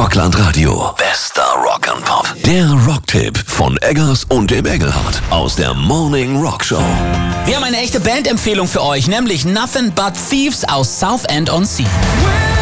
Rockland Radio. Bester Rock and Pop. Der Rocktipp von Eggers und dem Engelhardt aus der Morning Rock Show. Wir haben eine echte Bandempfehlung für euch, nämlich Nothing But Thieves aus Southend-on-Sea.